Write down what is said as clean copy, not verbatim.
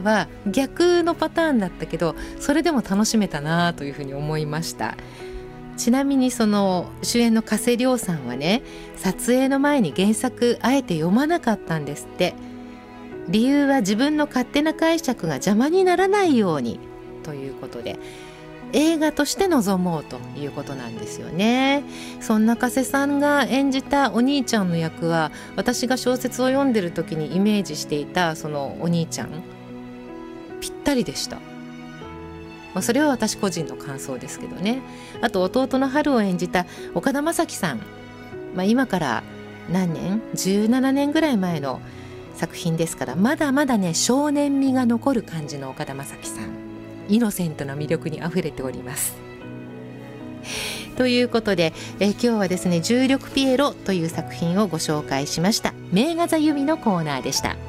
は逆のパターンだったけど、それでも楽しめたなというふうに思いました。ちなみにその主演の加瀬亮さんはね、撮影の前に原作あえて読まなかったんですって。理由は自分の勝手な解釈が邪魔にならないようにということで、映画として臨もうということなんですよね。そんな加瀬さんが演じたお兄ちゃんの役は、私が小説を読んでる時にイメージしていたそのお兄ちゃんぴったりでした。それは私個人の感想ですけどね。あと弟の春を演じた岡田将生さん、今から何年17年ぐらい前の作品ですから、まだまだね少年味が残る感じの岡田将生さん、イノセントな魅力にあふれております。ということで、今日はですね、重力ピエロという作品をご紹介しました。名画座由美のコーナーでした。